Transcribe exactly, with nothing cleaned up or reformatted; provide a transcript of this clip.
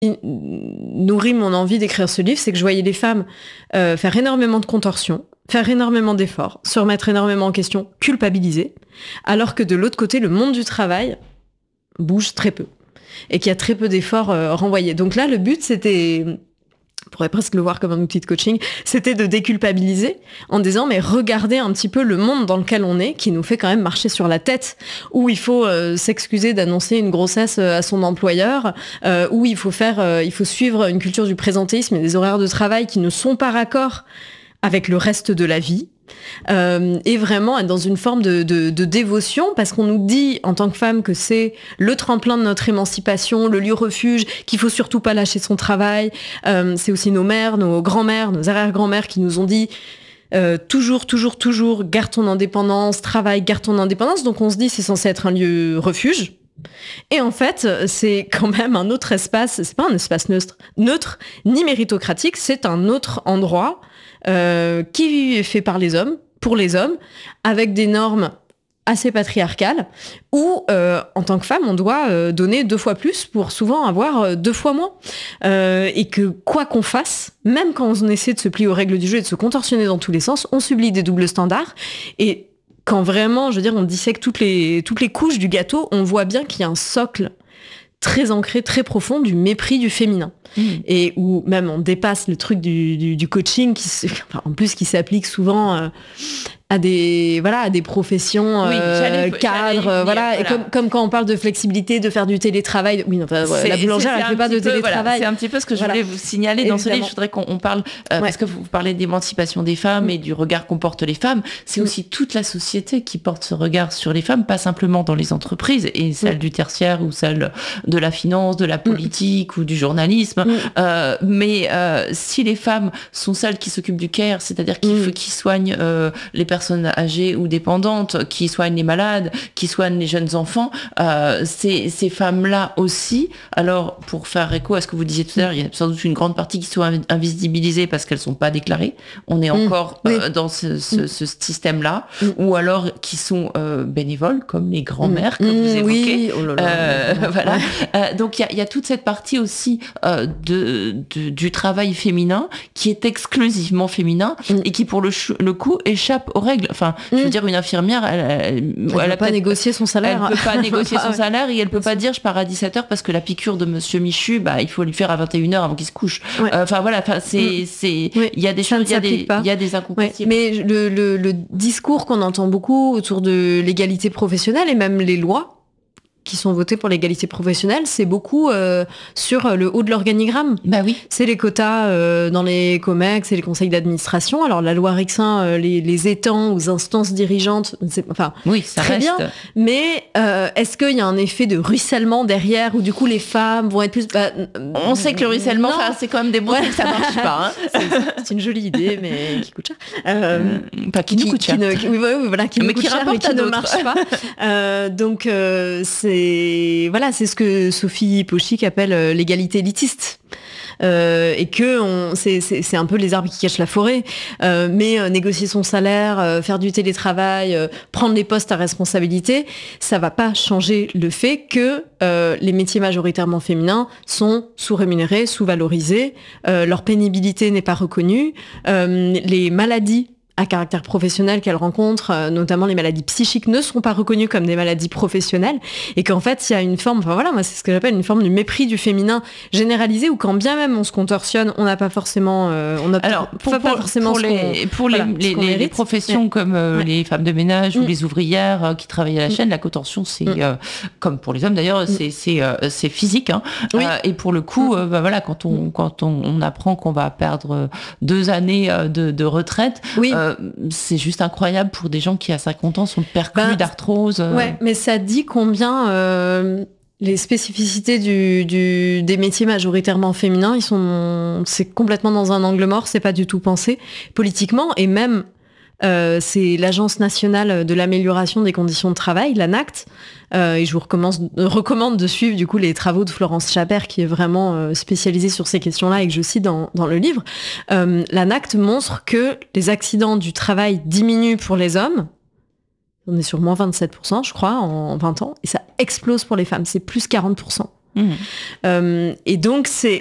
nourrit mon envie d'écrire ce livre, c'est que je voyais les femmes euh, faire énormément de contorsions, faire énormément d'efforts, se remettre énormément en question, culpabiliser, alors que de l'autre côté, le monde du travail bouge très peu et qu'il y a très peu d'efforts euh, renvoyés. Donc là, le but, c'était... on pourrait presque le voir comme un outil de coaching, c'était de déculpabiliser en disant mais regardez un petit peu le monde dans lequel on est, qui nous fait quand même marcher sur la tête, où il faut euh, s'excuser d'annoncer une grossesse à son employeur, euh, où il faut faire, euh, il faut suivre une culture du présentéisme et des horaires de travail qui ne sont pas raccords avec le reste de la vie. Euh, et vraiment être dans une forme de, de, de dévotion, parce qu'on nous dit en tant que femme que c'est le tremplin de notre émancipation, le lieu refuge, qu'il faut surtout pas lâcher son travail. Euh, c'est aussi nos mères, nos grands-mères, nos arrière-grands-mères qui nous ont dit euh, toujours, toujours, toujours, garde ton indépendance, travaille, garde ton indépendance. Donc on se dit c'est censé être un lieu refuge. Et en fait, c'est quand même un autre espace, c'est pas un espace neutre, neutre ni méritocratique, c'est un autre endroit Euh, qui est fait par les hommes, pour les hommes, avec des normes assez patriarcales, où, euh, en tant que femme, on doit euh, donner deux fois plus pour souvent avoir euh, deux fois moins. Euh, et que quoi qu'on fasse, même quand on essaie de se plier aux règles du jeu et de se contorsionner dans tous les sens, on subit des doubles standards. Et quand vraiment, je veux dire, on dissèque toutes les, toutes les couches du gâteau, on voit bien qu'il y a un socle très ancré, très profond du mépris du féminin. Mmh. Et où même on dépasse le truc du, du, du coaching, qui, enfin, en plus qui s'aplique souvent euh, à des voilà à des professions oui, euh, j'allais, cadres, j'allais euh, voilà. dire, Et comme comme quand on parle de flexibilité, de faire du télétravail, oui, enfin, c'est, la boulangère elle fait pas de peu, télétravail. Voilà, c'est un petit peu ce que je voilà. voulais vous signaler dans Évidemment. ce livre. Je voudrais qu'on on parle euh, ouais. parce que vous parlez d'émancipation des femmes mmh. et du regard qu'ont portent les femmes. C'est mmh. aussi toute la société qui porte ce regard sur les femmes, pas simplement dans les entreprises et celle mmh. du tertiaire ou celle de la finance, de la politique mmh. ou du journalisme. Mmh. Euh, mais euh, si les femmes sont celles qui s'occupent du care, c'est-à-dire qui, mmh. qui soignent euh, les personnes âgées ou dépendantes, qui soignent les malades, qui soignent les jeunes enfants, euh, ces, ces femmes-là aussi, alors pour faire écho à ce que vous disiez tout à l'heure, il y a sans doute une grande partie qui sont invisibilisées parce qu'elles ne sont pas déclarées. On est encore mmh. euh, oui. dans ce, ce, ce système-là, mmh. ou alors qui sont euh, bénévoles, comme les grands-mères mmh. que vous évoquez. Oui. Oh là là. Euh, voilà. Euh, donc il y, y a toute cette partie aussi euh, de, de, du travail féminin qui est exclusivement féminin mmh. et qui pour le, ch- le coup échappe aux règles. Enfin, mmh. je veux dire, une infirmière, elle, elle, elle, elle peut pas négocier son salaire. Elle peut pas négocier son salaire et elle peut pas dire je pars à dix-sept heures parce que la piqûre de Monsieur Michu, bah il faut lui faire à vingt et une heures avant qu'il se couche. Enfin ouais. euh, voilà, enfin c'est mmh. c'est il oui. y a des choses, il y a des il y a des incompatibles. Ouais. Mais le, le le discours qu'on entend beaucoup autour de l'égalité professionnelle et même les lois qui sont votés pour l'égalité professionnelle, c'est beaucoup euh, sur le haut de l'organigramme. Bah oui. C'est les quotas euh, dans les comex, c'est les conseils d'administration. Alors la loi Rixin euh, les, les étend aux instances dirigeantes, c'est, enfin, oui, ça très reste. bien. Mais euh, est-ce qu'il y a un effet de ruissellement derrière où du coup les femmes vont être plus... Bah, on sait que le ruissellement, c'est quand même des bons, ouais. ça marche pas. Hein. C'est, c'est une jolie idée, mais qui coûte cher. Euh, mmh, pas qui, qui nous coûte cher. Qui ne, qui, oui, oui, voilà, qui mais nous qui coûte cher, mais qui ne marche pas. Euh, donc euh, c'est C'est, voilà, c'est ce que Sophie Pochick appelle euh, l'égalité élitiste. Euh, et que on, c'est, c'est, c'est un peu les arbres qui cachent la forêt. Euh, mais euh, négocier son salaire, euh, faire du télétravail, euh, prendre les postes à responsabilité, ça va pas changer le fait que euh, les métiers majoritairement féminins sont sous-rémunérés, sous-valorisés, euh, leur pénibilité n'est pas reconnue, euh, les maladies à caractère professionnel qu'elles rencontrent, euh, notamment les maladies psychiques, ne sont pas reconnues comme des maladies professionnelles, et qu'en fait il y a une forme, enfin voilà, moi c'est ce que j'appelle une forme de mépris du féminin généralisé, où quand bien même on se contorsionne, on n'a pas forcément, euh, on n'a Alors, pour, pas, pour, pas forcément pour ce les, qu'on, pour les, voilà, les, les, les professions ouais. comme euh, ouais. les femmes de ménage mmh. ou les ouvrières euh, qui travaillent à la chaîne, mmh. la cotorsion c'est mmh. euh, comme pour les hommes d'ailleurs, mmh. c'est c'est euh, c'est physique, hein, oui. euh, et pour le coup, mmh. euh, bah, voilà, quand on quand on, on apprend qu'on va perdre deux années euh, de, de retraite, oui. euh, c'est juste incroyable pour des gens qui à cinquante ans sont perclus ben, d'arthrose. Euh... Ouais, mais ça dit combien euh, les spécificités du, du, des métiers majoritairement féminins, ils sont, c'est complètement dans un angle mort, c'est pas du tout pensé politiquement, et même euh, c'est l'Agence nationale de l'amélioration des conditions de travail, l'ANACT, euh, et je vous recommande, recommande de suivre du coup les travaux de Florence Chabert, qui est vraiment euh, spécialisée sur ces questions-là et que je cite dans, dans le livre. Euh, L'ANACT montre que les accidents du travail diminuent pour les hommes. On est sur moins vingt-sept pour cent, je crois, en vingt ans, et ça explose pour les femmes, c'est plus quarante pour cent. Mmh. Euh, et donc, c'est